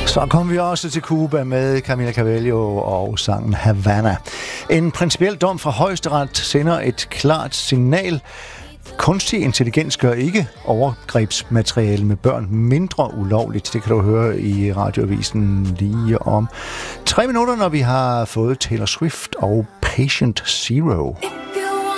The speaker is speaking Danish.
Så kom vi også til Cuba med Camila Cabello og sangen Havana. En principiel dom fra Højesteret sender et klart signal. Kunstig intelligens gør ikke overgrebsmateriale med børn mindre ulovligt. Det kan du høre i radioavisen lige om 3 minutter, når vi har fået Taylor Swift og Patient Zero.